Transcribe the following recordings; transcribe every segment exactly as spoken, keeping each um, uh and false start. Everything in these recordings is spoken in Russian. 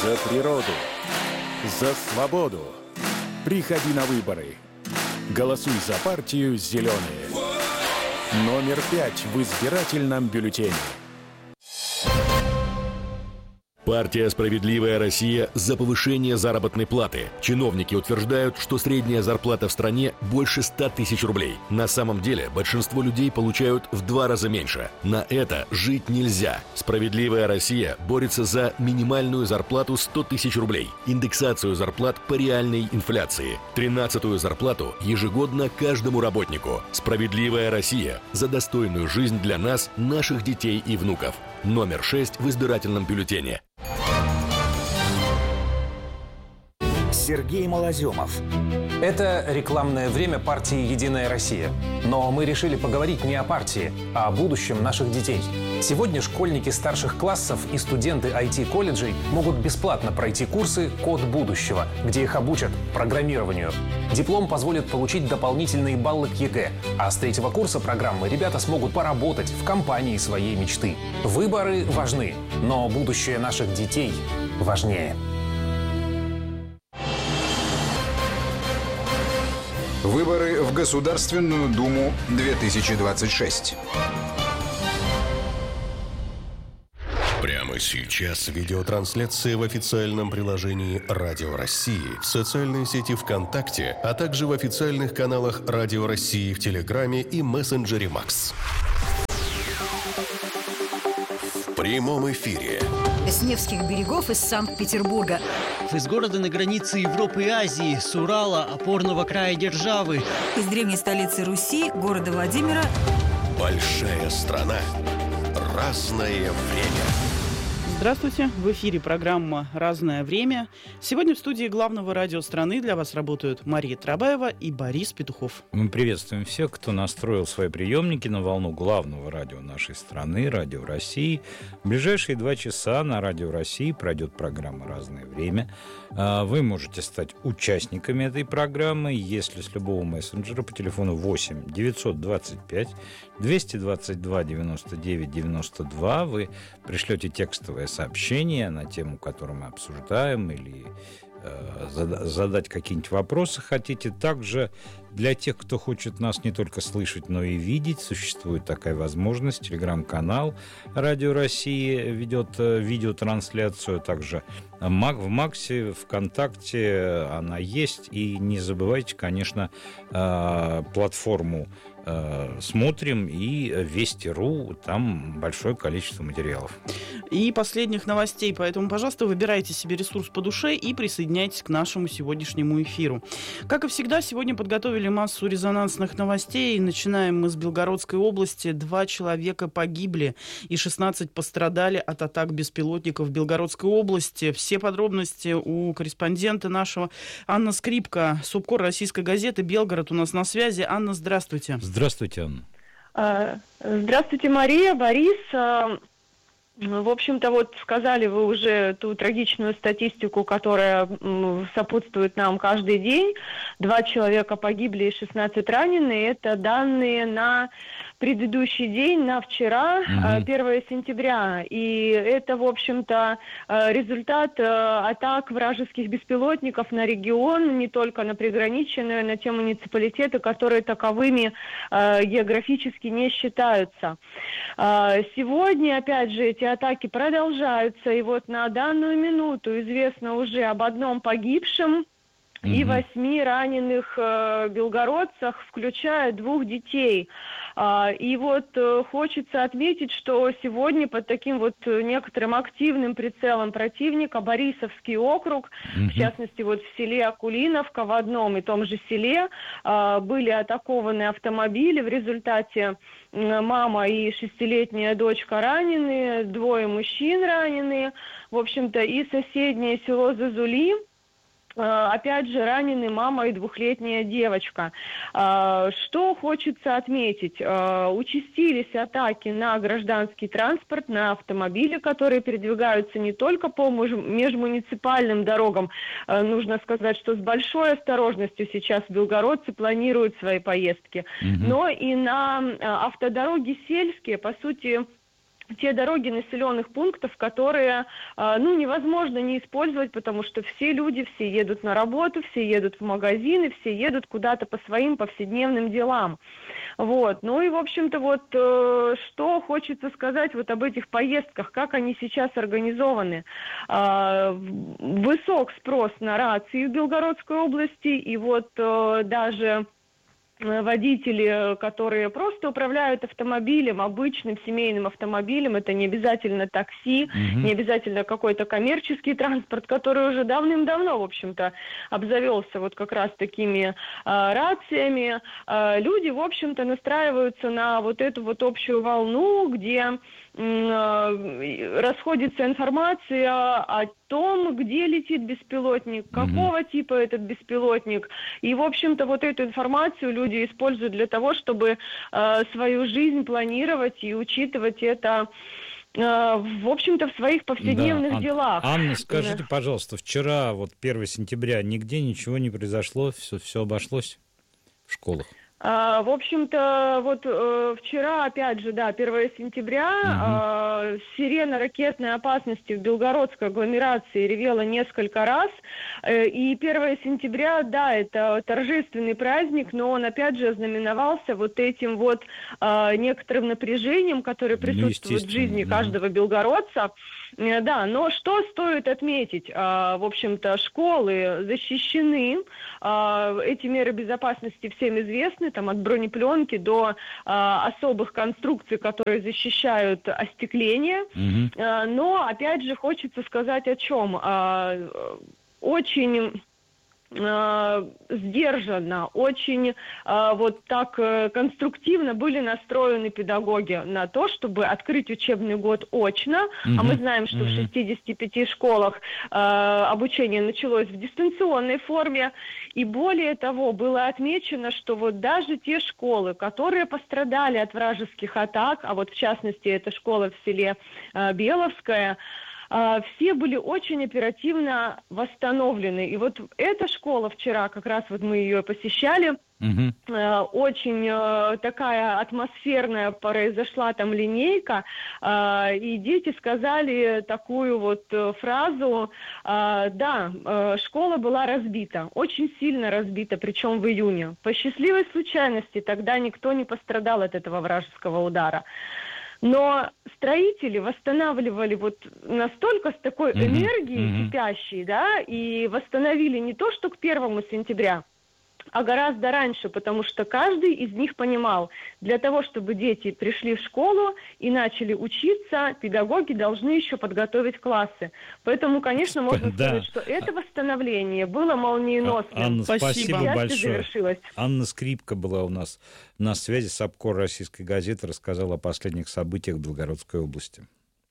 За природу, за свободу. Приходи на выборы. Голосуй за партию «Зеленые». Номер пять в избирательном бюллетене. Партия «Справедливая Россия» за повышение заработной платы. Чиновники утверждают, что средняя зарплата в стране больше ста тысяч рублей. На самом деле большинство людей получают в два раза меньше. На это жить нельзя. «Справедливая Россия» борется за минимальную зарплату сто тысяч рублей, индексацию зарплат по реальной инфляции, тринадцатую зарплату ежегодно каждому работнику. «Справедливая Россия» за достойную жизнь для нас, наших детей и внуков. Номер шесть в избирательном бюллетене. Сергей Малоземов. Это рекламное время партии «Единая Россия». Но мы решили поговорить не о партии, а о будущем наших детей. Сегодня школьники старших классов и студенты ай ти-колледжей могут бесплатно пройти курсы «Код будущего», где их обучат программированию. Диплом позволит получить дополнительные баллы к ЕГЭ, а с третьего курса программы ребята смогут поработать в компании своей мечты. Выборы важны, но будущее наших детей важнее. Выборы в Государственную Думу две тысячи двадцать шесть. Прямо сейчас видеотрансляция в официальном приложении «Радио России», в социальной сети ВКонтакте, а также в официальных каналах «Радио России» в Телеграме и мессенджере Макс. В прямом эфире. С Невских берегов из Санкт-Петербурга. Из города на границе Европы и Азии, с Урала, опорного края державы. Из древней столицы Руси, города Владимира. Большая страна. Разное время. Здравствуйте! В эфире программа «Разное время». Сегодня в студии главного радио страны для вас работают Мария Трабаева и Борис Петухов. Мы приветствуем всех, кто настроил свои приемники на волну главного радио нашей страны, Радио России. В ближайшие два часа на Радио России пройдет программа «Разное время». Вы можете стать участниками этой программы, если с любого мессенджера по телефону восемь девятьсот двадцать пять двести двадцать два девяносто девять девяносто два вы пришлете текстовое сообщение на тему, которую мы обсуждаем, или э, задать какие-нибудь вопросы хотите. Также для тех, кто хочет нас не только слышать, но и видеть, существует такая возможность. Телеграм-канал «Радио России» ведет видеотрансляцию. Также в Максе, ВКонтакте она есть. И не забывайте, конечно, платформу смотрим и Вести.ру, там большое количество материалов. И последних новостей, поэтому, пожалуйста, выбирайте себе ресурс по душе и присоединяйтесь к нашему сегодняшнему эфиру. Как и всегда, сегодня подготовили массу резонансных новостей. Начинаем мы с Белгородской области. Два человека погибли и шестнадцать пострадали от атак беспилотников в Белгородской области. Все подробности у корреспондента нашего Анна Скрипка, субкор российской газеты «Белгород» у нас на связи. Анна, здравствуйте. Здравствуйте, Анна. Здравствуйте, Мария, Борис. В общем-то, вот сказали вы уже ту трагичную статистику, которая сопутствует нам каждый день. Два человека погибли и шестнадцать ранены. Это данные на предыдущий день, на вчера, угу. первое сентября. И это, в общем-то, результат атак вражеских беспилотников на регион, не только на приграничные, но и на те муниципалитеты, которые таковыми географически не считаются. Сегодня, опять же, эти атаки продолжаются, и вот на данную минуту известно уже об одном погибшем и восьми раненых э, белгородцах, включая двух детей. А, и вот э, хочется отметить, что сегодня под таким вот некоторым активным прицелом противника Борисовский округ, mm-hmm. в частности вот в селе Акулиновка, в одном и том же селе, э, были атакованы автомобили. В результате э, мама и шестилетняя дочка ранены, двое мужчин ранены. В общем-то, и соседнее село Зазули, опять же, ранены мама и двухлетняя девочка. Что хочется отметить? Участились атаки на гражданский транспорт, на автомобили, которые передвигаются не только по межмуниципальным дорогам. Нужно сказать, что с большой осторожностью сейчас белгородцы планируют свои поездки. Mm-hmm. Но и на автодороги сельские, по сути, те дороги населенных пунктов, которые, ну, невозможно не использовать, потому что все люди, все едут на работу, все едут в магазины, все едут куда-то по своим повседневным делам. Вот. Ну и, в общем-то, вот что хочется сказать вот об этих поездках, как они сейчас организованы. Высок спрос на рации в Белгородской области, и вот даже водители, которые просто управляют автомобилем, обычным семейным автомобилем, это не обязательно такси, mm-hmm. не обязательно какой-то коммерческий транспорт, который уже давным-давно, в общем-то, обзавелся вот как раз такими э, рациями. Э, люди, в общем-то, настраиваются на вот эту вот общую волну, где э, расходится информация о том, где летит беспилотник, какого mm-hmm. типа этот беспилотник. И, в общем-то, вот эту информацию люди используют для того, чтобы э, свою жизнь планировать и учитывать это, э, в общем-то, в своих повседневных да. Ан- делах. Анна, скажите, пожалуйста, вчера, вот первого сентября, нигде ничего не произошло, все, все обошлось в школах? В общем-то, вот э, вчера, опять же, да, первого сентября, угу. э, сирена ракетной опасности в Белгородской агломерации ревела несколько раз. Э, и первого сентября, да, это торжественный праздник, но он, опять же, ознаменовался вот этим вот э, некоторым напряжением, которое присутствует ну, в жизни каждого белгородца. Э, да, но что стоит отметить? Э, в общем-то, школы защищены, э, эти меры безопасности всем известны, там от бронепленки до а, особых конструкций, которые защищают остекление. Mm-hmm. А, но, опять же, хочется сказать о чем. А, очень а, сдержанно, очень а, вот так а, конструктивно были настроены педагоги на то, чтобы открыть учебный год очно. Mm-hmm. А мы знаем, что mm-hmm. в шестидесяти пяти школах а, обучение началось в дистанционной форме. И более того, было отмечено, что вот даже те школы, которые пострадали от вражеских атак, а вот в частности это школа в селе э, Беловская, э, все были очень оперативно восстановлены. И вот эта школа вчера, как раз вот мы ее посещали, Uh-huh. Э, очень э, такая атмосферная произошла там линейка, э, и дети сказали такую вот э, фразу, э, да, э, школа была разбита, очень сильно разбита, причем в июне. По счастливой случайности тогда никто не пострадал от этого вражеского удара. Но строители восстанавливали вот настолько с такой uh-huh. энергией uh-huh. кипящей, да, и восстановили не то, что к первому сентября, а гораздо раньше, потому что каждый из них понимал, для того, чтобы дети пришли в школу и начали учиться, педагоги должны еще подготовить классы. Поэтому, конечно, можно да. сказать, что это восстановление было молниеносным. Анна, спасибо, спасибо большое. Завершилось. Анна Скрипка была у нас на связи с обкор «Российской газеты», рассказала о последних событиях в Белгородской области.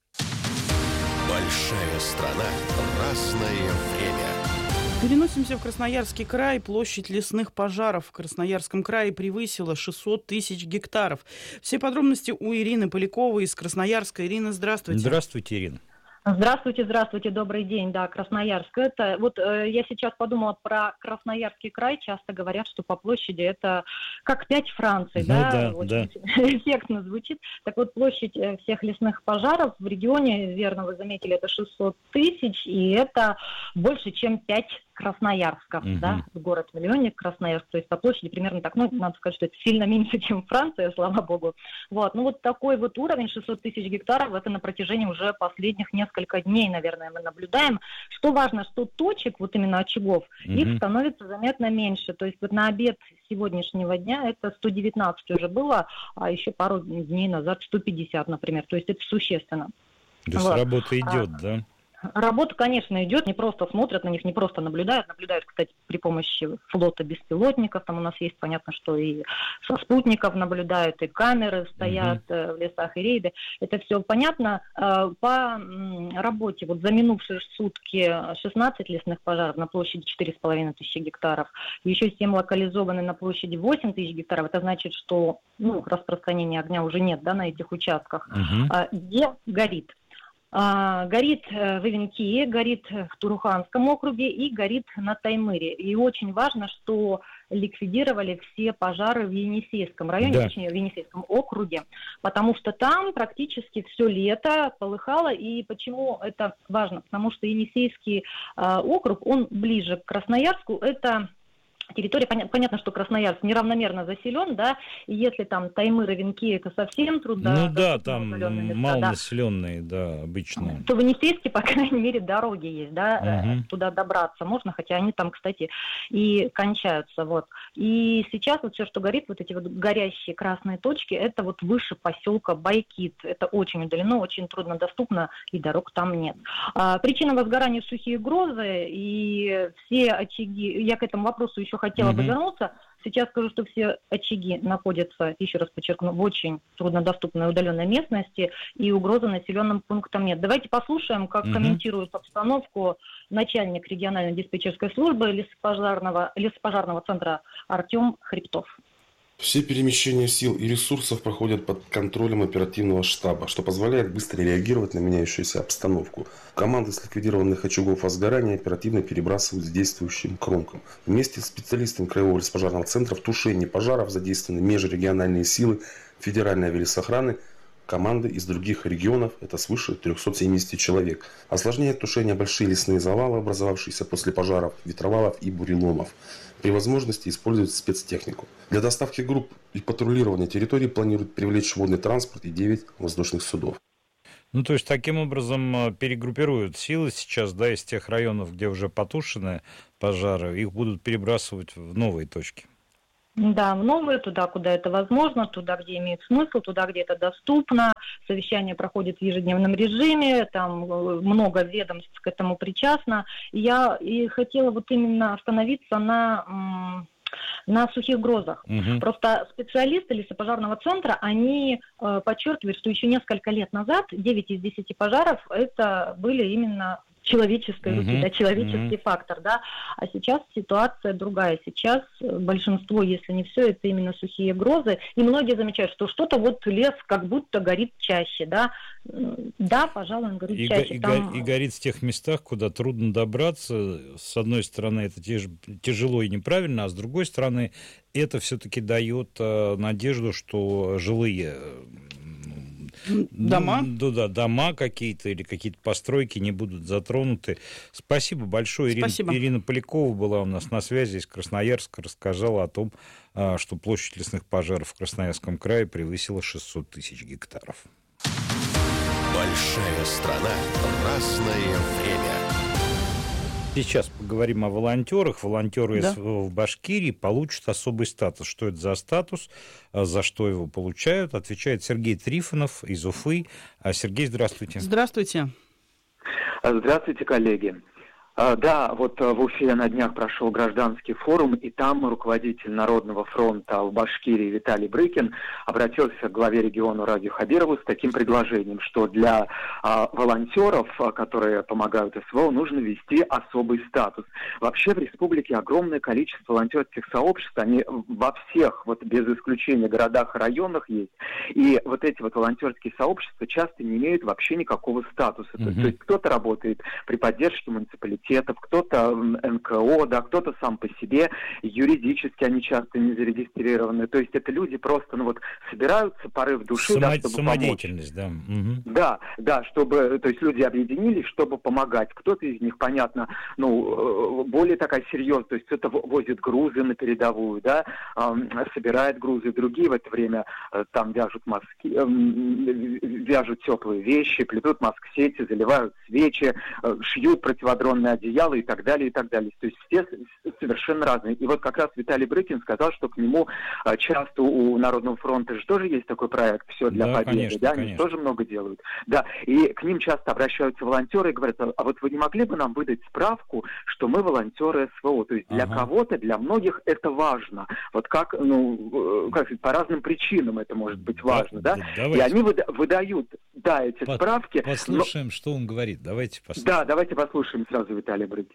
Большая страна, разное время. Переносимся в Красноярский край. Площадь лесных пожаров в Красноярском крае превысила шестьсот тысяч гектаров. Все подробности у Ирины Поляковой из Красноярска. Ирина, здравствуйте. Здравствуйте, Ирина. Здравствуйте, здравствуйте, добрый день, да, Красноярск. Это вот э, я сейчас подумала про Красноярский край. Часто говорят, что по площади это как пять Франций, ну, да, да, очень да. эффектно звучит. Так вот, площадь всех лесных пожаров в регионе, верно вы заметили, это шестьсот тысяч, и это больше, чем пять Красноярсков, uh-huh. да, город-миллионник Красноярск, то есть по площади примерно так, ну, надо сказать, что это сильно меньше, чем Франция, слава богу. Вот, ну вот такой вот уровень, шестьсот тысяч гектаров, это на протяжении уже последних несколько дней, наверное, мы наблюдаем. Что важно, что точек, вот именно очагов, uh-huh. их становится заметно меньше, то есть вот на обед сегодняшнего дня это сто девятнадцать уже было, а еще пару дней назад сто пятьдесят, например, то есть это существенно. То есть вот. Работа идет, а, да? Работа, конечно, идет, не просто смотрят на них, не просто наблюдают. Наблюдают, кстати, при помощи флота беспилотников. Там у нас есть, понятно, что и со спутников наблюдают, и камеры стоят uh-huh. в лесах, и рейды. Это все понятно. По работе, вот за минувшие сутки шестнадцать лесных пожаров на площади четыре с половиной тысячи гектаров, еще семь локализованы на площади восемь тысяч гектаров. Это значит, что ну, распространения огня уже нет, да, на этих участках. Uh-huh. Где горит? А, горит в Ивенкие, горит в Туруханском округе и горит на Таймыре. И очень важно, что ликвидировали все пожары в Енисейском районе, Да. точнее, в Енисейском округе, потому что там практически все лето полыхало. И почему это важно? Потому что Енисейский э, округ, он ближе к Красноярску, это... Территория, понятно, понятно, что Красноярск неравномерно заселен, да, и если там Таймыр и Венки, это совсем трудно. Ну да, там малонаселенные, да, да, обычно. То в Енисейске, по крайней мере, дороги есть, да, угу. туда добраться можно, хотя они там, кстати, и кончаются, вот. И сейчас вот все, что горит, вот эти вот горящие красные точки, это вот выше поселка Байкит. Это очень удалено, очень труднодоступно, и дорог там нет. А, причина возгорания — сухие грозы, и все очаги, я к этому вопросу еще хотела mm-hmm. бы вернуться. Сейчас скажу, что все очаги находятся, еще раз подчеркну, в очень труднодоступной удаленной местности, и угрозы населенным пунктам нет. Давайте послушаем, как mm-hmm. комментирует обстановку начальник региональной диспетчерской службы лесопожарного, лесопожарного центра Артем Хребтов. Все перемещения сил и ресурсов проходят под контролем оперативного штаба, что позволяет быстро реагировать на меняющуюся обстановку. Команды с ликвидированных очагов возгорания оперативно перебрасывают с действующим кромкам. Вместе с специалистами Краевого лесопожарного центра в тушении пожаров задействованы межрегиональные силы Федеральной авиалесохраны, команды из других регионов, это свыше триста семьдесят человек. Осложняет тушение большие лесные завалы, образовавшиеся после пожаров, ветровалов и буреломов. При возможности используют спецтехнику. Для доставки групп и патрулирования территории планируют привлечь водный транспорт и девять воздушных судов. Ну, то есть, таким образом перегруппируют силы сейчас, да, из тех районов, где уже потушены пожары, их будут перебрасывать в новые точки. Да, в новые, туда, куда это возможно, туда, где имеет смысл, туда, где это доступно. Совещание проходит в ежедневном режиме, там много ведомств к этому причастно. Я и хотела вот именно остановиться на... на сухих грозах. Угу. Просто специалисты лесопожарного центра, они э, подчеркивают, что еще несколько лет назад девять из десяти пожаров это были именно человеческой руки, uh-huh. да, человеческий uh-huh. фактор, да, а сейчас ситуация другая. Сейчас большинство, если не все, это именно сухие грозы, и многие замечают, что что-то вот лес как будто горит чаще, да, да, пожалуй, он горит и чаще. И, Там... и горит в тех местах, куда трудно добраться. С одной стороны, это тяжело и неправильно, а с другой стороны, это все-таки дает надежду, что жилые дома, ну, да, дома какие-то или какие-то постройки не будут затронуты. Спасибо большое. Спасибо. Ирина, Ирина Полякова была у нас на связи из Красноярска, рассказала о том, что площадь лесных пожаров в Красноярском крае превысила шестьсот тысяч гектаров. Большая страна, разное время. Сейчас поговорим о волонтерах. Волонтеры да. в Башкирии получат особый статус. Что это за статус, за что его получают, отвечает Сергей Трифонов из Уфы. Сергей, здравствуйте. Здравствуйте. Здравствуйте, коллеги. Да, вот в Уфе на днях прошел гражданский форум, и там руководитель Народного фронта в Башкирии Виталий Брыкин обратился к главе региона Радию Хабирову с таким предложением, что для а, волонтеров, которые помогают СВО, нужно ввести особый статус. Вообще в республике огромное количество волонтерских сообществ, они во всех, вот без исключения, городах и районах есть, и вот эти вот волонтерские сообщества часто не имеют вообще никакого статуса. Mm-hmm. То есть кто-то работает при поддержке муниципалитета, кто-то эн ка о, да, кто-то сам по себе, юридически они часто не зарегистрированы. То есть это люди просто, ну вот, собираются, порыв души, Само... да, чтобы самодеятельность, помочь. Да. Угу. Да, да, чтобы, то есть люди объединились, чтобы помогать. Кто-то из них, понятно, ну, более такая серьезная, то есть кто-то возит грузы на передовую, да, собирает грузы, другие в это время там вяжут маски, вяжут теплые вещи, плетут маск-сети, заливают свечи, шьют противодронные одеяло и так далее, и так далее. То есть все совершенно разные. И вот как раз Виталий Брыкин сказал, что к нему часто у Народного фронта же тоже есть такой проект «Все для да, победы». Конечно, да, конечно. Они тоже много делают. Да, и к ним часто обращаются волонтеры и говорят, а вот вы не могли бы нам выдать справку, что мы волонтеры СВО? То есть для ага. кого-то, для многих это важно. Вот как, ну, как сказать, по разным причинам это может быть важно, да? да? И они выда- выдают, да, эти Под, справки. Послушаем, но... что он говорит. Давайте послушаем. Да, давайте послушаем сразу Виталия Брыкина.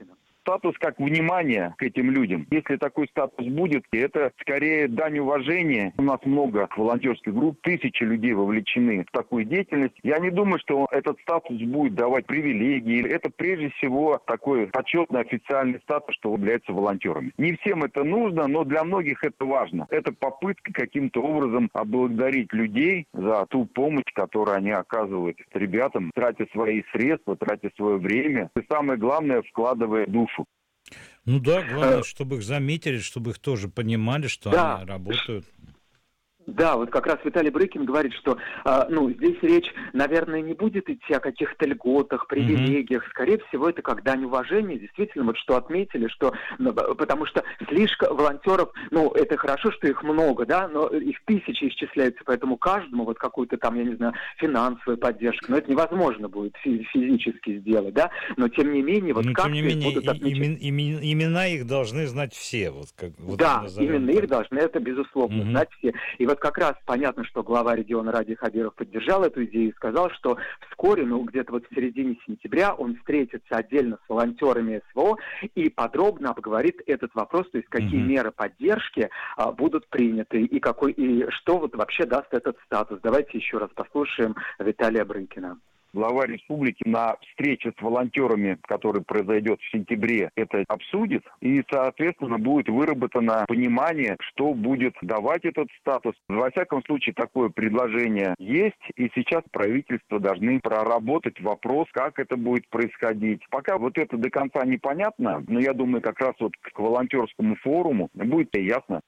статус как внимание к этим людям. Если такой статус будет, это скорее дань уважения. У нас много волонтерских групп, тысячи людей вовлечены в такую деятельность. Я не думаю, что этот статус будет давать привилегии. Это прежде всего такой почетный официальный статус, что являются волонтерами. Не всем это нужно, но для многих это важно. Это попытка каким-то образом облагодарить людей за ту помощь, которую они оказывают ребятам, тратя свои средства, тратя свое время. И самое главное, вкладывая душу. Ну да, главное, чтобы их заметили, чтобы их тоже понимали, что да. они работают. Да, вот как раз Виталий Брыкин говорит, что э, ну, здесь речь, наверное, не будет идти о каких-то льготах, привилегиях. Mm-hmm. Скорее всего, это как дань уважения. Действительно, вот что отметили, что ну, потому что слишком волонтеров, ну, это хорошо, что их много, да, но их тысячи исчисляются, поэтому каждому вот какую-то там, я не знаю, финансовую поддержку, но это невозможно будет физически сделать, да, но тем не менее, вот как-то будут отмечать. Имен, имен, имена их должны знать все. Вот, как, вот да, именно их должны, это безусловно, mm-hmm. знать все. И вот как раз понятно, что глава региона Ради Хабиров поддержал эту идею и сказал, что вскоре, ну где-то вот в середине сентября, он встретится отдельно с волонтерами СВО и подробно обговорит этот вопрос, то есть какие mm-hmm. меры поддержки а, будут приняты и какой и что вот вообще даст этот статус. Давайте еще раз послушаем Виталия Брыкина. Глава республики на встрече с волонтерами, которая произойдет в сентябре, это обсудит. И, соответственно, будет выработано понимание, что будет давать этот статус. Во всяком случае, такое предложение есть. И сейчас правительство должны проработать вопрос, как это будет происходить. Пока вот это до конца непонятно, но я думаю, как раз вот к волонтерскому форуму будет ясно.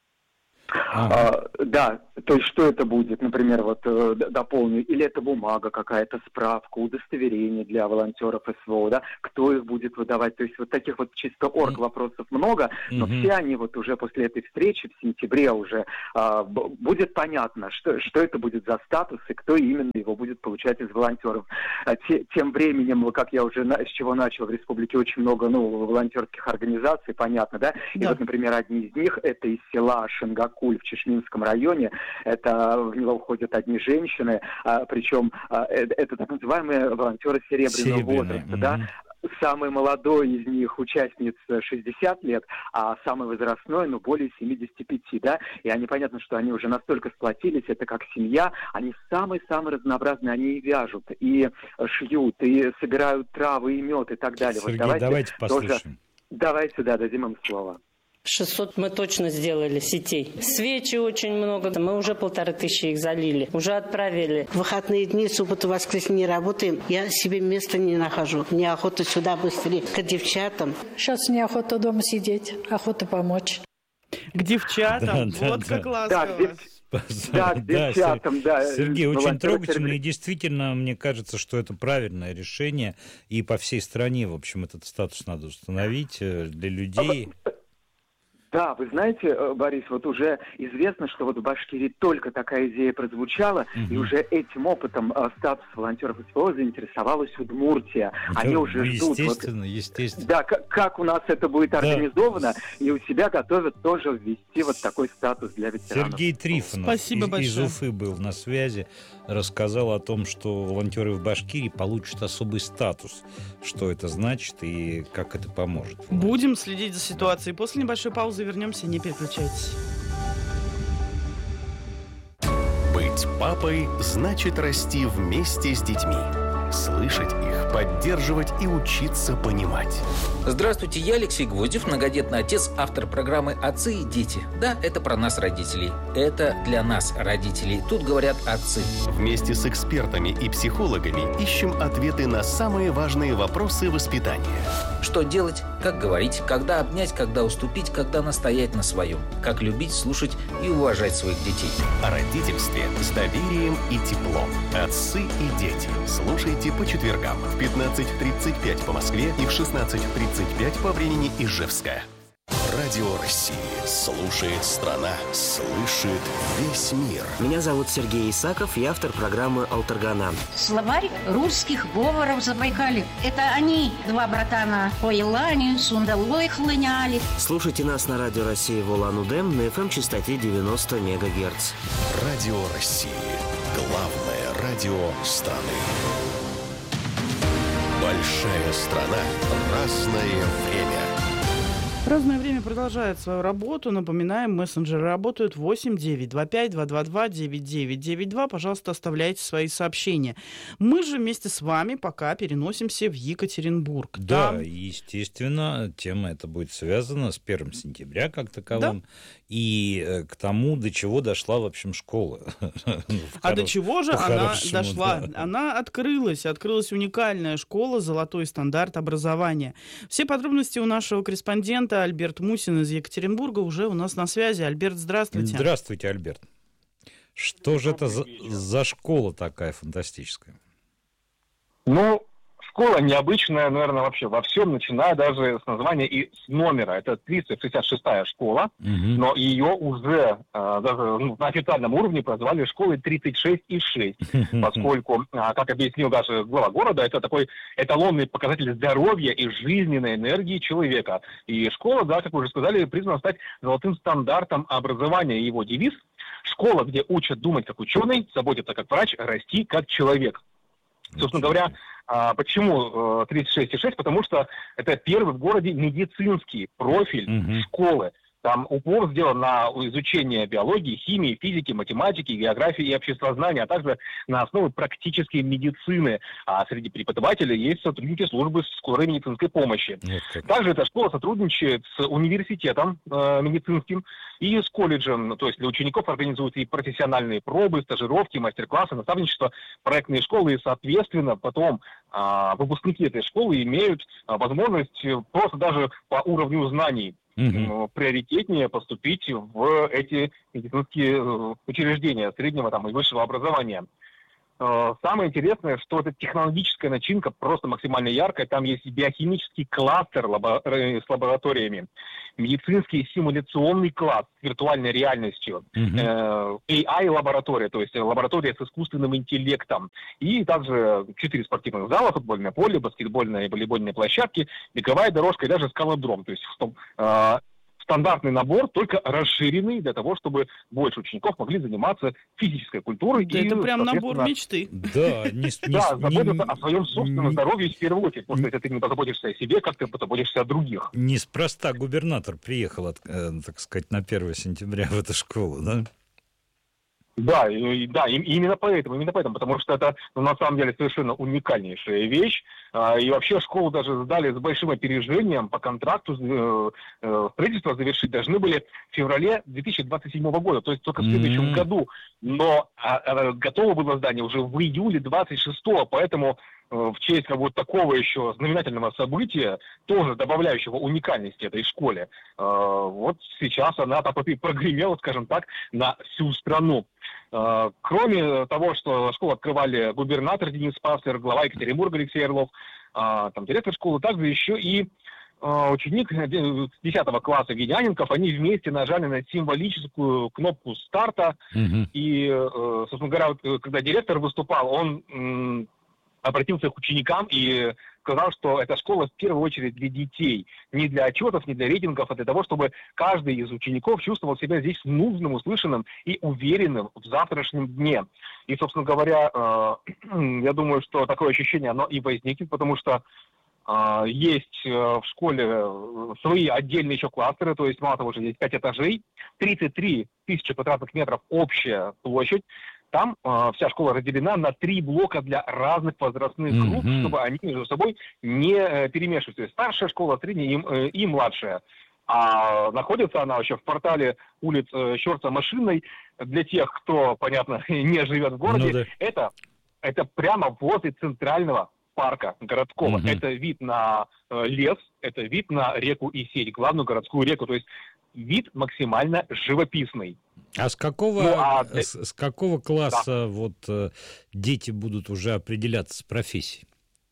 А, да, то есть что это будет, например, вот э, дополню, или это бумага какая-то, справка, удостоверение для волонтеров СВО, да, кто их будет выдавать, то есть вот таких вот чисто орг вопросов много, но mm-hmm. все они вот уже после этой встречи в сентябре уже э, будет понятно, что, что это будет за статус и кто именно его будет получать из волонтеров. А те, тем временем, как я уже на, с чего начал, в республике очень много, ну, волонтерских организаций, понятно, да, и yeah. вот, например, одни из них, это из села Шингакуль в Чешминском районе. Это в него входят одни женщины, а, причем а, это, это так называемые волонтеры серебряного Серебряный. возраста. Mm-hmm. Да? Самый молодой из них участница шестьдесят лет, а самый возрастной, ну, более семьдесят пять, да, и они, понятно, что они уже настолько сплотились, это как семья, они самые-самые разнообразные, они и вяжут, и шьют, и собирают травы, и мед, и так далее. Сергей, вот давайте, давайте послушаем. Тоже, давайте, да, дадим им слово. шестьсот мы точно сделали сетей. Свечи очень много. Мы уже полторы тысячи их залили. Уже отправили. В выходные дни, субботу, воскресенье не работаем. Я себе места не нахожу. Мне охота сюда быстрее. К девчатам. Сейчас не охота дома сидеть. Охота помочь. К девчатам? Да, вот да, как да. ласково. Да, к девчатам, да. Сергей, очень трогательно. И действительно, мне кажется, что это правильное решение. И по всей стране, в общем, этот статус надо установить для людей. Да, вы знаете, Борис, вот уже известно, что вот в Башкирии только такая идея прозвучала, угу. и уже этим опытом э, статус волонтеров СВО заинтересовалась Удмуртия. Это Они уже ждут. Естественно, вот, естественно. Да, как, как у нас это будет да. организовано, и у себя готовят тоже ввести вот такой статус для ветеранов. Сергей Трифонов Спасибо из, большое. из Уфы был на связи, рассказал о том, что волонтеры в Башкирии получат особый статус, что это значит и как это поможет. Будем следить за ситуацией. После небольшой паузы вернемся, не переключайтесь. Быть папой значит расти вместе с детьми. Слышать их, поддерживать и учиться понимать. Здравствуйте, я Алексей Гвоздев, многодетный отец, автор программы «Отцы и дети». Да, это про нас, родителей. Это для нас, родителей. Тут говорят отцы. Вместе с экспертами и психологами ищем ответы на самые важные вопросы воспитания. Что делать, как говорить, когда обнять, когда уступить, когда настоять на своем. Как любить, слушать и уважать своих детей. О родительстве с доверием и теплом. Отцы и дети. Слушайте по четвергам в пятнадцать тридцать пять по Москве и в шестнадцать тридцать пять по времени Ижевска. Радио России. Слушает страна. Слышит весь мир. Меня зовут Сергей Исаков, я автор программы «Алтарганан». Словарь русских говоров Забайкалья. Это они, два братана, по Елане, Сундалой хлыняли. Слушайте нас на Радио России в Улан-Удэ на эф эм-частоте девяносто мегагерц. Радио России. Главное радио страны. Большая страна. Разное время. Разное время продолжает свою работу. Напоминаем, мессенджеры работают восемь девятьсот двадцать пять двести двадцать два девяносто девять девяносто два. Пожалуйста, оставляйте свои сообщения. Мы же вместе с вами пока переносимся в Екатеринбург. Да, Там... естественно, тема эта будет связана с первым сентября как таковым, да? И к тому, до чего дошла, в общем, школа. А до чего же она дошла? Она открылась. Открылась уникальная школа «Золотой стандарт образования». Все подробности у нашего корреспондента Альберт Мусин из Екатеринбурга уже у нас на связи. Альберт, здравствуйте. Здравствуйте, Альберт. Что же это за, за школа такая фантастическая? Ну, школа необычная, наверное, вообще во всем, начиная даже с названия и с номера. Это триста шестьдесят шестая школа, угу. Но ее уже э, даже ну, на официальном уровне прозвали школой тридцать шесть и шесть, поскольку, э, как объяснил даже глава города, это такой эталонный показатель здоровья и жизненной энергии человека. И школа, да, как вы уже сказали, призвана стать золотым стандартом образования. Его девиз — школа, где учат думать как ученый, заботиться как врач, расти как человек. Собственно говоря, почему тридцать шесть и шесть? Потому что это первый в городе медицинский профиль mm-hmm. школы. Там упор сделан на изучение биологии, химии, физики, математики, географии и обществознания, а также на основе практической медицины. А среди преподавателей есть сотрудники службы скорой медицинской помощи. Yes, также эта школа сотрудничает с университетом э, медицинским и с колледжем. То есть для учеников организуют и профессиональные пробы, стажировки, мастер-классы, наставничество, проектные школы. И, соответственно, потом э, выпускники этой школы имеют э, возможность просто даже по уровню знаний Mm-hmm. приоритетнее поступить в эти медицинские учреждения среднего там, и высшего образования. Самое интересное, что эта технологическая начинка просто максимально яркая. Там есть биохимический кластер лабо- с лабораториями, медицинский симуляционный класс с виртуальной реальностью, mm-hmm. э, эй ай-лаборатория, то есть лаборатория с искусственным интеллектом, и также четыре спортивных зала, футбольное поле, баскетбольные и волейбольные площадки, беговая дорожка и даже скалодром. То есть что, э, стандартный набор, только расширенный для того, чтобы больше учеников могли заниматься физической культурой. Да, и, это прям набор мечты. Да, не, не, да, заботиться о своем собственном здоровье в первую очередь, потому что если ты не позаботишься о себе, как ты позаботишься о других. Неспроста губернатор приехал, от, э, так сказать, на первое сентября в эту школу, да? Да, и, да, и, именно поэтому, именно поэтому, потому что это, ну, на самом деле, совершенно уникальнейшая вещь. А, и вообще школу даже сдали с большим опережением по контракту. Э, э, строительство завершить должны были в феврале две тысячи двадцать седьмого года, то есть только в следующем mm-hmm. году. Но а, а, готово было здание уже в июле двадцать шестого, поэтому в честь как бы, такого еще знаменательного события, тоже добавляющего уникальности этой школе, вот сейчас она прогремела, скажем так, на всю страну. Кроме того, что школу открывали губернатор Денис Паслер, глава Екатеринбурга Алексей Орлов, там директор школы, также еще и ученик десятого класса Ведяненков, они вместе нажали на символическую кнопку старта. Mm-hmm. И, собственно говоря, когда директор выступал, он обратился к ученикам и сказал, что эта школа в первую очередь для детей. Не для отчетов, не для рейтингов, а для того, чтобы каждый из учеников чувствовал себя здесь нужным, услышанным и уверенным в завтрашнем дне. И, собственно говоря, я думаю, что такое ощущение, оно и возникнет, потому что есть в школе свои отдельные еще кластеры, то есть мало того, что здесь пять этажей, тридцать три тысячи квадратных метров общая площадь. Там э, вся школа разделена на три блока для разных возрастных групп, mm-hmm. чтобы они между собой не э, перемешивались. То есть старшая школа, средняя и, э, и младшая. А находится она вообще в квартале улиц э, Щорса-Машинной. Для тех, кто, понятно, не живет в городе, ну, да. это, это прямо возле центрального парка городского. Mm-hmm. Это вид на э, лес, это вид на реку Исеть, главную городскую реку. То есть вид максимально живописный. А с какого, ну, а... С, с какого класса да. вот, э, дети будут уже определяться с профессией?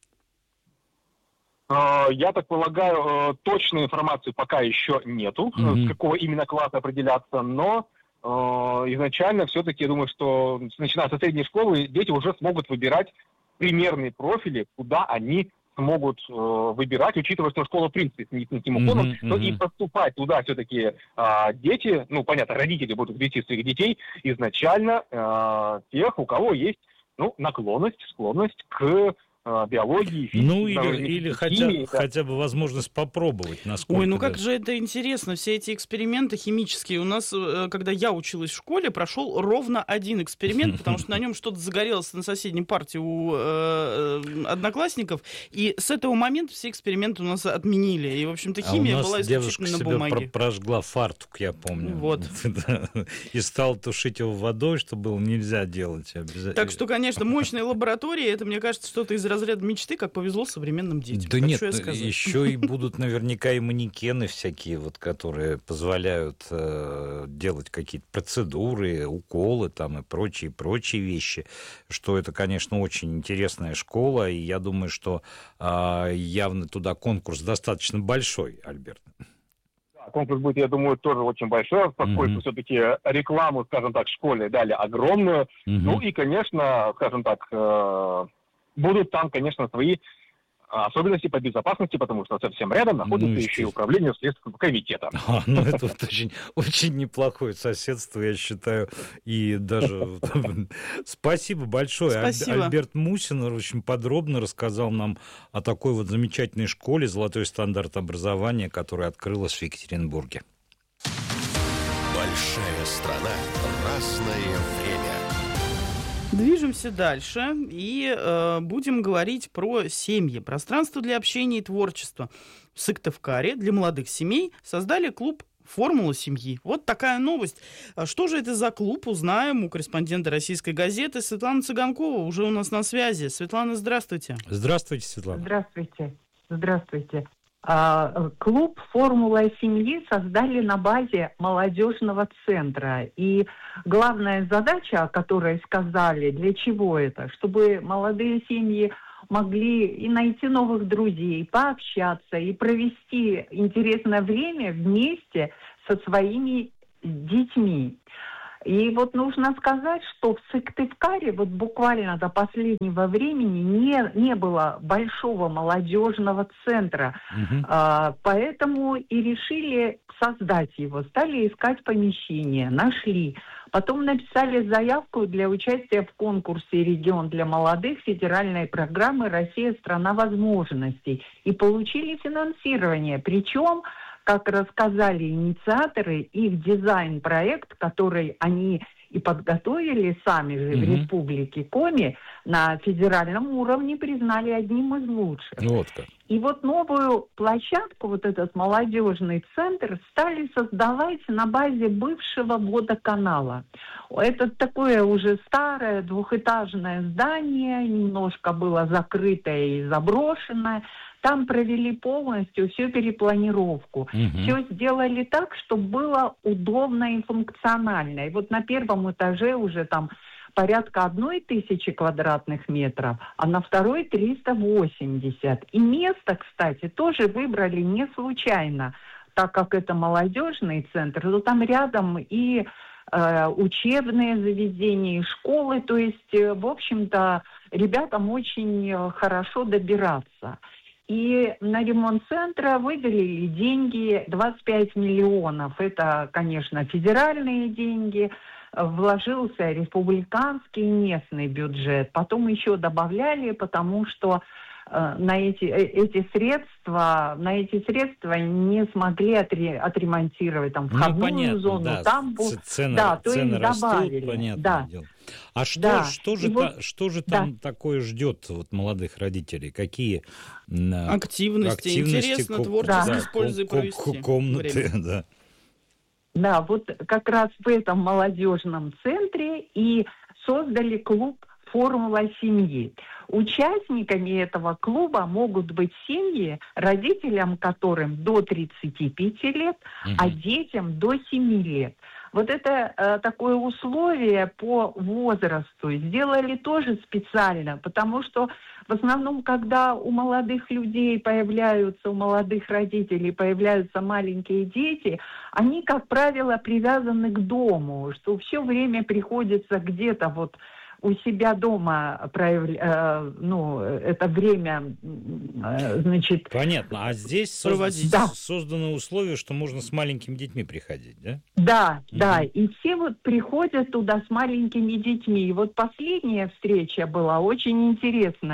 Э, я так полагаю, э, точной информации пока еще нету, mm-hmm. с какого именно класса определяться, но э, изначально все-таки я думаю, что начиная со средней школы дети уже смогут выбирать примерные профили, куда они смогут э, выбирать, учитывая, что школа, в принципе, с медицинским уклоном, mm-hmm, но mm-hmm. и поступать туда все-таки э, дети, ну, понятно, родители будут вести своих детей изначально э, тех, у кого есть, ну, наклонность, склонность к биологии, физики. Ну, или, или хотя, химии, да. хотя бы возможность попробовать, насколько... Ой, ну как да. же это интересно, все эти эксперименты химические. У нас, когда я училась в школе, прошел ровно один эксперимент, потому что на нем что-то загорелось на соседней парте у э, одноклассников, и с этого момента все эксперименты у нас отменили. И, в общем-то, химия а была исключительно на бумаге. Про- прожгла фартук, я помню. Вот. И стала тушить его водой, что было нельзя делать. Обязательно. Так что, конечно, мощные лаборатории, это, мне кажется, что-то из разряда мечты, как повезло современным детям. Да так нет, я еще и будут наверняка и манекены всякие, вот, которые позволяют э, делать какие-то процедуры, уколы там и прочие, прочие вещи, что это, конечно, очень интересная школа, и я думаю, что э, явно туда конкурс достаточно большой, Альберт. Конкурс будет, я думаю, тоже очень большой, поскольку mm-hmm. все-таки рекламу, скажем так, школе дали огромную. Mm-hmm. Ну и, конечно, скажем так, э, будут там, конечно, свои особенности по безопасности, потому что совсем рядом находится ну, еще и управление Следственного комитета. А, ну это вот очень, очень неплохое соседство, я считаю, и даже... Спасибо большое. Спасибо. Альберт Мусин очень подробно рассказал нам о такой вот замечательной школе «Золотой стандарт образования», которая открылась в Екатеринбурге. Большая страна, разное время. Движемся дальше и э, будем говорить про семьи. Пространство для общения и творчества. В Сыктывкаре для молодых семей создали клуб «Формула семьи». Вот такая новость. Что же это за клуб, узнаем у корреспондента «Российской газеты» Светланы Цыганкова. Уже у нас на связи. Светлана, здравствуйте. Здравствуйте, Светлана. Здравствуйте. Здравствуйте. Клуб «Формула семьи» создали на базе молодежного центра. И главная задача, о которой сказали, для чего это? Чтобы молодые семьи могли и найти новых друзей, пообщаться, и провести интересное время вместе со своими детьми. И вот нужно сказать, что в Сыктывкаре вот буквально до последнего времени не, не было большого молодежного центра. Uh-huh. А, поэтому и решили создать его. Стали искать помещение, нашли. Потом написали заявку для участия в конкурсе «Регион для молодых» федеральной программы «Россия – страна возможностей». И получили финансирование. Причем, как рассказали инициаторы, их дизайн-проект, который они и подготовили сами же mm-hmm. в Республике Коми, на федеральном уровне признали одним из лучших. Вот как. И вот новую площадку, вот этот молодежный центр, стали создавать на базе бывшего водоканала. Это такое уже старое двухэтажное здание, немножко было закрытое и заброшенное. Там провели полностью всю перепланировку. Uh-huh. Все сделали так, чтобы было удобно и функционально. И вот на первом этаже уже там порядка одной тысячи квадратных метров, а на второй триста восемьдесят. И место, кстати, тоже выбрали не случайно, так как это молодежный центр, но там рядом и э, учебные заведения, и школы. То есть, э, в общем-то, ребятам очень хорошо добираться. И на ремонт центра выделили деньги, двадцать пять миллионов. Это, конечно, федеральные деньги. Вложился республиканский и местный бюджет. Потом еще добавляли, потому что э, на эти, э, эти средства, на эти средства не смогли отре, отремонтировать там входную ну, понятно, зону. Да. Там был, цены, да, то цены есть растут, добавили. Понятное да. дело. А что, да. что, же, вот, та, что же там да. такое ждет вот, молодых родителей? Какие активности, активности интересно, ко- творчески да. используя ко- провести комнаты, время. Да. Да, вот как раз в этом молодежном центре и создали клуб «Формула семьи». Участниками этого клуба могут быть семьи, родителям которым до тридцати пяти лет, угу. а детям до семи лет. Вот это э, такое условие по возрасту сделали тоже специально, потому что в основном, когда у молодых людей появляются, у молодых родителей появляются маленькие дети, они, как правило, привязаны к дому, что все время приходится где-то вот у себя дома проявля... э, ну, это время, э, значит... Понятно. А здесь проводить. Да. созданы условия, что можно с маленькими детьми приходить, да? Да, угу. да. И все вот приходят туда с маленькими детьми. И вот последняя встреча была очень интересная.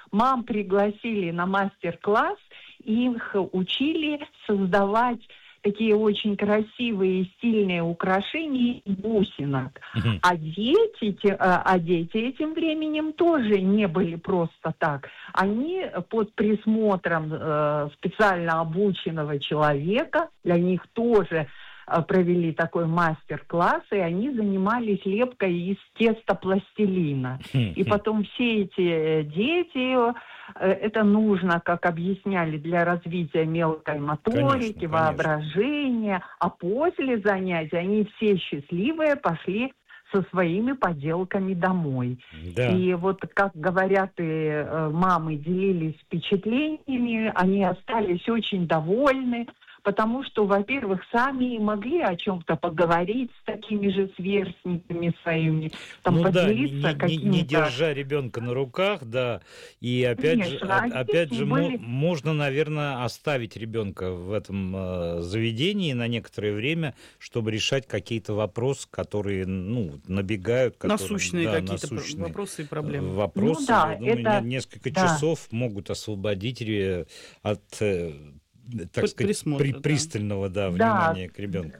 мам пригласили на мастер-класс, их учили создавать такие очень красивые и стильные украшения из бусинок. Mm-hmm. А дети, а дети этим временем тоже не были просто так. Они под присмотром э, специально обученного человека, для них тоже э, провели такой мастер-класс, и они занимались лепкой из теста пластилина. Mm-hmm. И потом все эти дети... Это нужно, как объясняли, для развития мелкой моторики, конечно, воображения. Конечно. А после занятий они все счастливые пошли со своими поделками домой. Да. И вот, как говорят, и мамы делились впечатлениями, они остались очень довольны, потому что, во-первых, сами могли о чем-то поговорить с такими же сверстниками своими, там, ну, поделиться да, не, какими-то... не, не держа ребенка на руках, да, и опять Конечно, же, опять же были... можно, наверное, оставить ребенка в этом э, заведении на некоторое время, чтобы решать какие-то вопросы, которые, ну, набегают. Которые, насущные да, какие-то насущные вопросы и проблемы. Вопросы, ну, да, я думаю, это... несколько да. часов могут освободить от... так Под сказать, при, да. пристального да, внимания да. к ребенку.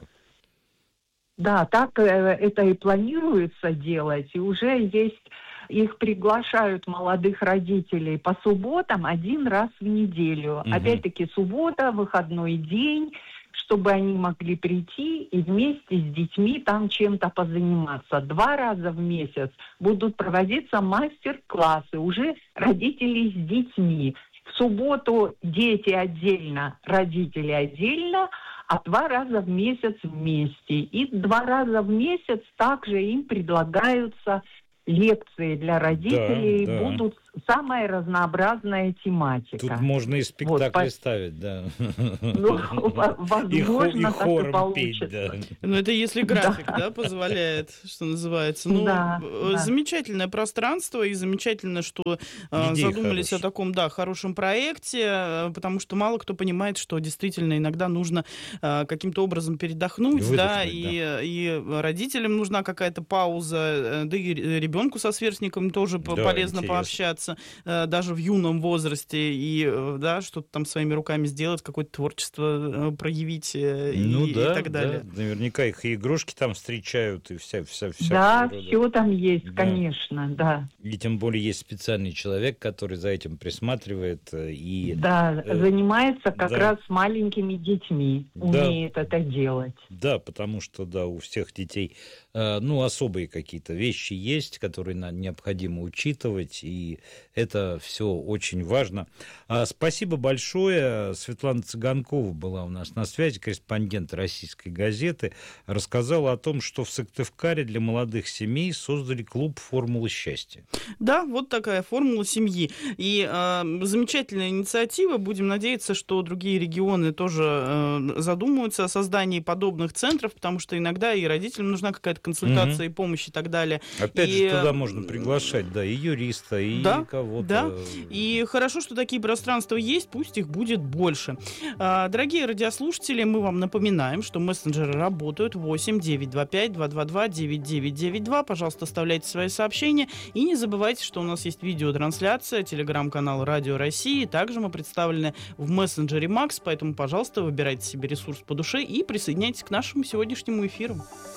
Да, так это и планируется делать, и уже есть, их приглашают молодых родителей по субботам один раз в неделю. Угу. Опять-таки суббота, выходной день, чтобы они могли прийти и вместе с детьми там чем-то позаниматься. Два раза в месяц будут проводиться мастер-классы уже родителей с детьми. В субботу дети отдельно, родители отдельно, а два раза в месяц вместе. И два раза в месяц также им предлагаются лекции для родителей, да, да. будут самая разнообразная тематика. Тут можно и спектакли вот, ставить, да. Ну, возможно, и, так хором и получится. Петь, да. Ну, это если график, да, да позволяет, что называется. Ну, да, замечательное да. пространство, и замечательно, что Идея задумались хорошая. О таком, да, хорошем проекте, потому что мало кто понимает, что действительно иногда нужно каким-то образом передохнуть, да, и, да, и родителям нужна какая-то пауза, да и ребенку со сверстником тоже да, полезно интересно. Пообщаться. Даже в юном возрасте, и да, что-то там своими руками сделать, какое-то творчество проявить и, ну, и, да, и так далее. Да. Наверняка их и игрушки там встречают, и вся, вся, вся да, все там есть, да. конечно, да. И тем более есть специальный человек, который за этим присматривает. И, да, э, занимается как да. раз с маленькими детьми, умеет да. это делать. Да, потому что, да, у всех детей, э, ну, особые какие-то вещи есть, которые необходимо учитывать, и это все очень важно. Спасибо большое. Светлана Цыганкова была у нас на связи, корреспондент «Российской газеты». Рассказала о том, что в Сыктывкаре для молодых семей создали клуб «Формула счастья». Да, вот такая формула семьи. И э, замечательная инициатива. Будем надеяться, что другие регионы тоже э, задумаются о создании подобных центров, потому что иногда и родителям нужна какая-то консультация, угу. и помощь и так далее. Опять и, же, туда можно приглашать, да, и юриста, и да, кого-то. Да, и хорошо, что такие пространства есть, пусть их будет больше. Дорогие радиослушатели, мы вам напоминаем, что мессенджеры работают восемь девятьсот двадцать пять двести двадцать два девяносто девять девяносто два. Пожалуйста, оставляйте свои сообщения. И не забывайте, что у нас есть видеотрансляция, телеграм-канал Радио России. Также мы представлены в мессенджере Макс, поэтому, пожалуйста, выбирайте себе ресурс по душе и присоединяйтесь к нашему сегодняшнему эфиру.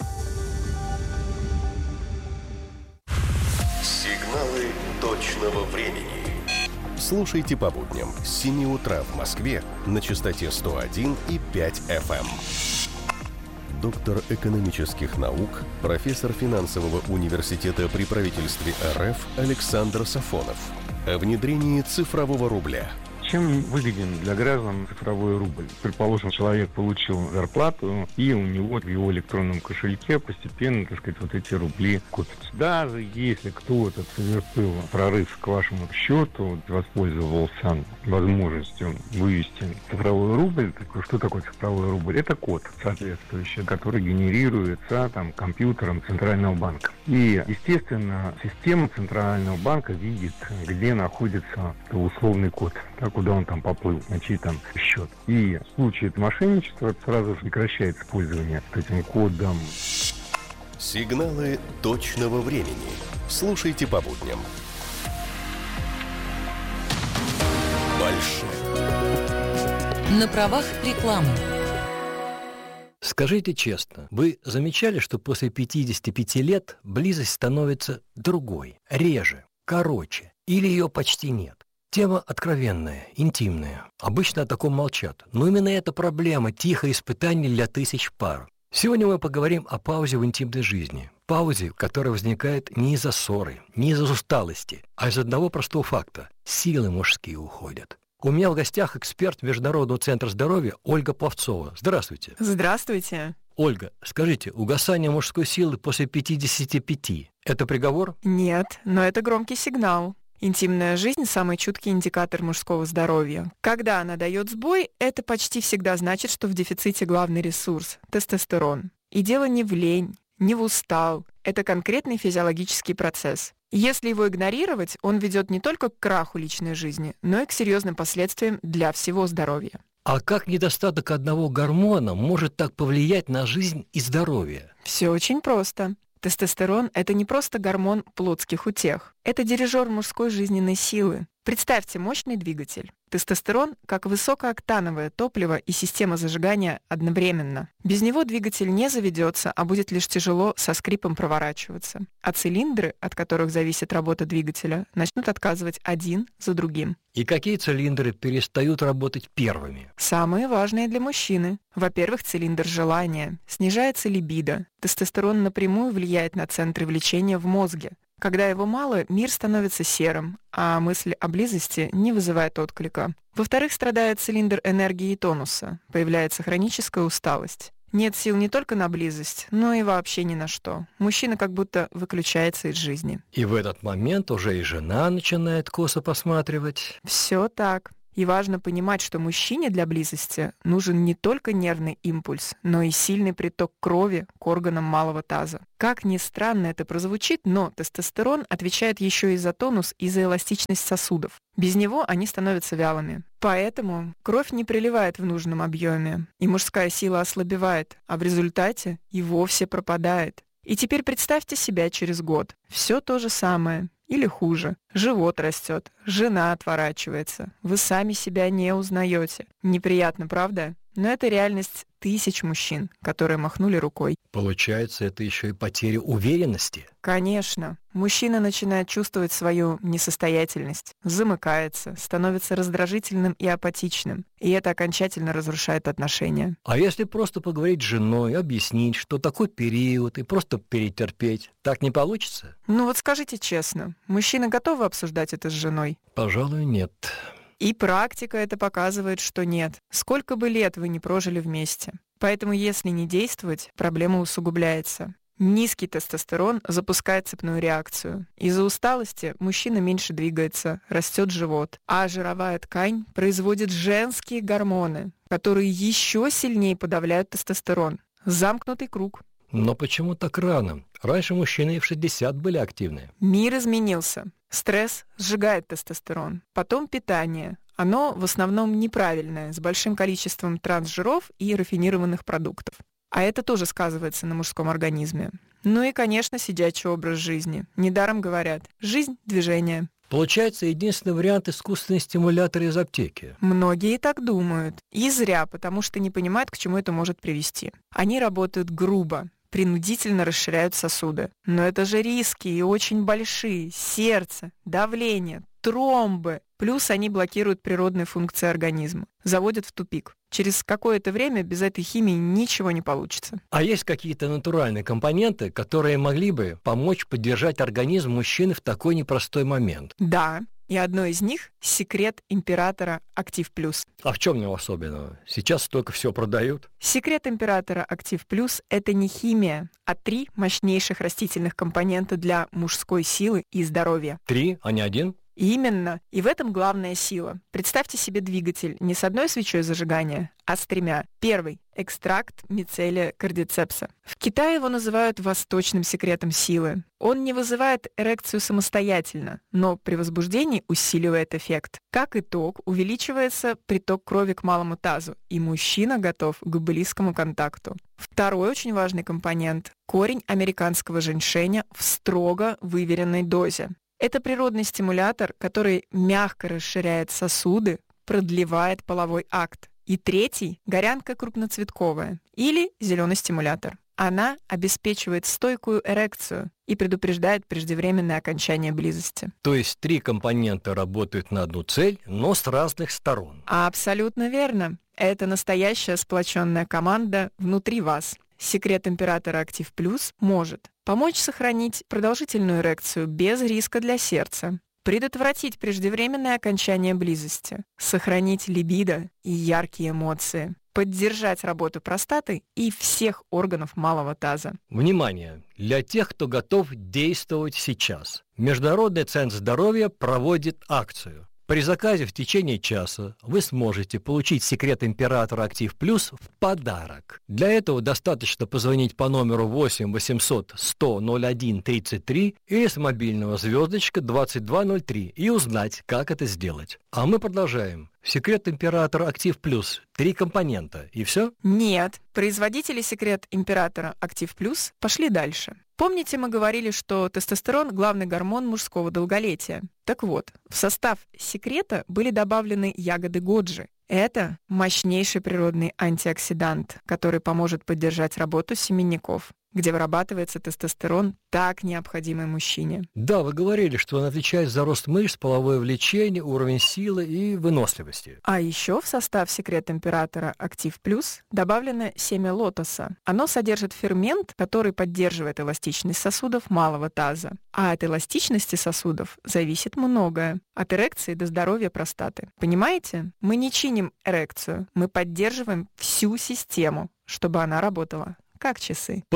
Сигналы точного времени. Слушайте по будням с семи утра в Москве на частоте сто один и пять эф эм. Доктор экономических наук, профессор финансового университета при правительстве эр эф Александр Сафонов. О внедрении цифрового рубля. Чем выгоден для граждан цифровой рубль? Предположим, человек получил зарплату, и у него в его электронном кошельке постепенно, так сказать, вот эти рубли копятся. Даже если кто-то совершил прорыв к вашему счету, воспользовался возможностью вывести цифровой рубль, что такое цифровой рубль? Это код соответствующий, который генерируется там компьютером Центрального банка. И, естественно, система Центрального банка видит, где находится условный код, так, куда он там поплыл, на чей там счет. И в случае мошенничества сразу же прекращает использование этим кодом. Сигналы точного времени. Слушайте по будням. больше. На правах рекламы. Скажите честно, вы замечали, что после пятидесяти пяти лет близость становится другой, реже, короче, или ее почти нет? Тема откровенная, интимная. Обычно о таком молчат. Но именно эта проблема – тихое испытание для тысяч пар. Сегодня мы поговорим о паузе в интимной жизни. Паузе, которая возникает не из-за ссоры, не из-за усталости, а из одного простого факта – силы мужские уходят. У меня в гостях эксперт Международного центра здоровья Ольга Пловцова. Здравствуйте. Здравствуйте. Ольга, скажите, угасание мужской силы после пятидесяти пяти – это приговор? Нет, но это громкий сигнал. Интимная жизнь – самый чуткий индикатор мужского здоровья. Когда она дает сбой, это почти всегда значит, что в дефиците главный ресурс – тестостерон. И дело не в лень, не в устал. Это конкретный физиологический процесс. Если его игнорировать, он ведет не только к краху личной жизни, но и к серьезным последствиям для всего здоровья. А как недостаток одного гормона может так повлиять на жизнь и здоровье? Все очень просто. Тестостерон – это не просто гормон плотских утех. Это дирижер мужской жизненной силы. Представьте мощный двигатель. Тестостерон – как высокооктановое топливо и система зажигания одновременно. Без него двигатель не заведется, а будет лишь тяжело со скрипом проворачиваться. А цилиндры, от которых зависит работа двигателя, начнут отказывать один за другим. И какие цилиндры перестают работать первыми? Самые важные для мужчины. Во-первых, цилиндр желания. Снижается либидо. Тестостерон напрямую влияет на центры влечения в мозге. Когда его мало, мир становится серым, а мысль о близости не вызывает отклика. Во-вторых, страдает цилиндр энергии и тонуса. Появляется хроническая усталость. Нет сил не только на близость, но и вообще ни на что. Мужчина как будто выключается из жизни. И в этот момент уже и жена начинает косо посматривать. Все так. И важно понимать, что мужчине для близости нужен не только нервный импульс, но и сильный приток крови к органам малого таза. Как ни странно это прозвучит, но тестостерон отвечает еще и за тонус и за эластичность сосудов. Без него они становятся вялыми. Поэтому кровь не приливает в нужном объеме, и мужская сила ослабевает, а в результате и вовсе пропадает. И теперь представьте себя через год. Все то же самое. Или хуже. Живот растет, жена отворачивается. Вы сами себя не узнаете. Неприятно, правда? Но это реальность тысяч мужчин, которые махнули рукой. Получается, это еще и потеря уверенности? Конечно. Мужчина начинает чувствовать свою несостоятельность, замыкается, становится раздражительным и апатичным. И это окончательно разрушает отношения. А если просто поговорить с женой, объяснить, что такой период, и просто перетерпеть, так не получится? Ну вот скажите честно, мужчины готовы обсуждать это с женой? Пожалуй, нет. И практика это показывает, что нет. Сколько бы лет вы не прожили вместе. Поэтому если не действовать, проблема усугубляется. Низкий тестостерон запускает цепную реакцию. Из-за усталости мужчина меньше двигается, растет живот, а жировая ткань производит женские гормоны, которые еще сильнее подавляют тестостерон. Замкнутый круг. Но почему так рано? Раньше мужчины и в шестьдесят были активны. Мир изменился. Стресс сжигает тестостерон. Потом питание. Оно в основном неправильное, с большим количеством трансжиров и рафинированных продуктов. А это тоже сказывается на мужском организме. Ну и, конечно, сидячий образ жизни. Недаром говорят: жизнь – движение. Получается, единственный вариант – искусственный стимулятор из аптеки. Многие так думают. И зря, потому что не понимают, к чему это может привести. Они работают грубо, принудительно расширяют сосуды. Но это же риски и очень большие. Сердце, давление, тромбы. Плюс они блокируют природные функции организма. Заводят в тупик. Через какое-то время без этой химии ничего не получится. А есть какие-то натуральные компоненты, которые могли бы помочь поддержать организм мужчины в такой непростой момент? Да. И одно из них – секрет императора Актив Плюс. А в чем его особенного? Сейчас столько всего продают. Секрет императора Актив Плюс – это не химия, а три мощнейших растительных компонента для мужской силы и здоровья. Три, а не один? Именно. И в этом главная сила. Представьте себе двигатель не с одной свечой зажигания, а с тремя. Первый – экстракт мицелия кардицепса. В Китае его называют восточным секретом силы. Он не вызывает эрекцию самостоятельно, но при возбуждении усиливает эффект. Как итог, увеличивается приток крови к малому тазу, и мужчина готов к близкому контакту. Второй очень важный компонент – корень американского женьшеня в строго выверенной дозе. Это природный стимулятор, который мягко расширяет сосуды, продлевает половой акт. И третий – горянка крупноцветковая или зеленый стимулятор. Она обеспечивает стойкую эрекцию и предупреждает преждевременное окончание близости. То есть три компонента работают на одну цель, но с разных сторон. Абсолютно верно. Это настоящая сплоченная команда внутри вас. Секрет императора Актив Плюс может помочь сохранить продолжительную эрекцию без риска для сердца, предотвратить преждевременное окончание близости, сохранить либидо и яркие эмоции, поддержать работу простаты и всех органов малого таза. Внимание! Для тех, кто готов действовать сейчас. Международный центр здоровья проводит акцию. При заказе в течение часа вы сможете получить секрет императора Актив Плюс в подарок. Для этого достаточно позвонить по номеру восемь восемьсот сто ноль один тридцать три или с мобильного звездочка двадцать два ноль три и узнать, как это сделать. А мы продолжаем. Секрет императора Актив Плюс. Три компонента. И все? Нет. Производители секрет императора Актив Плюс пошли дальше. Помните, мы говорили, что тестостерон – главный гормон мужского долголетия? Так вот, в состав секрета были добавлены ягоды годжи. Это мощнейший природный антиоксидант, который поможет поддержать работу семенников, где вырабатывается тестостерон, так необходимый мужчине. Да, вы говорили, что он отвечает за рост мышц, половое влечение, уровень силы и выносливости. А еще в состав секрет императора Актив Плюс добавлено семя лотоса. Оно содержит фермент, который поддерживает эластичность сосудов малого таза. А от эластичности сосудов зависит многое. От эрекции до здоровья простаты. Понимаете? Мы не чиним эрекцию, мы поддерживаем всю систему, чтобы она работала как часы.